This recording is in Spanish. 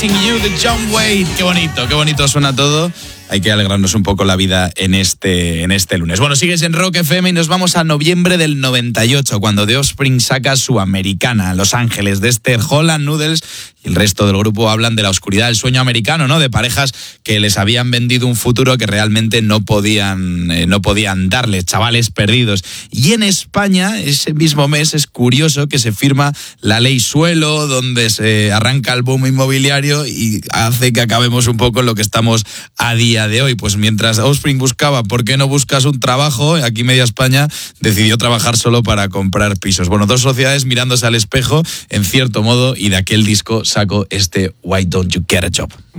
You de John Wayne. Qué bonito suena todo. Hay que alegrarnos un poco la vida en este lunes. Bueno, sigues en Rock FM y nos vamos a noviembre del 98, cuando The Offspring saca su Americana, Los Ángeles, de Esther Holland, Noodles y el resto del grupo hablan de la oscuridad del sueño americano, ¿no? De parejas que les habían vendido un futuro que realmente no podían darles, chavales perdidos. Y en España, ese mismo mes, es curioso que se firma la ley suelo, donde se arranca el boom inmobiliario y hace que acabemos un poco en lo que estamos a día de hoy. Pues mientras Offspring buscaba ¿por qué no buscas un trabajo?, aquí Media España decidió trabajar solo para comprar pisos. Bueno, dos sociedades mirándose al espejo, en cierto modo, y de aquel disco saco este Why Don't You Get a Job.